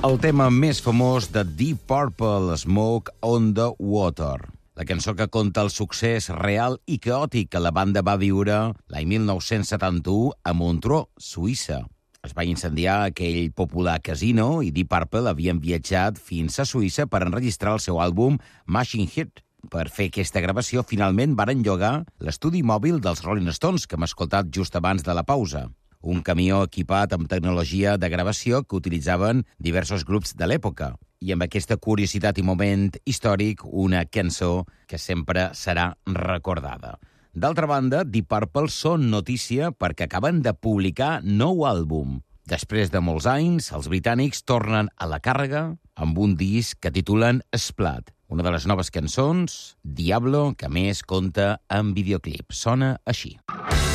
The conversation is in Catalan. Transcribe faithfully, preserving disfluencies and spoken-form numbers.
El tema més famós de Deep Purple, Smoke on the Water. La cançó que conta el succés real i caòtic que la banda va viure l'any mil nou-cents setanta-u a Montreux, Suïssa. Es va incendiar aquell popular casino i Deep Purple havien viatjat fins a Suïssa per enregistrar el seu àlbum Machine Head. Per fer aquesta gravació, finalment varen llogar l'estudi mòbil dels Rolling Stones, que hem escoltat just abans de la pausa. Un camió equipat amb tecnologia de gravació que utilitzaven diversos grups de l'època. I amb aquesta curiositat i moment històric, una cançó que sempre serà recordada. D'altra banda, Deep Purple són notícia perquè acaben de publicar nou àlbum. Després de molts anys, els britànics tornen a la càrrega amb un disc que titulen Splat, una de les noves cançons, Diablo, que més compta amb videoclip. Sona així.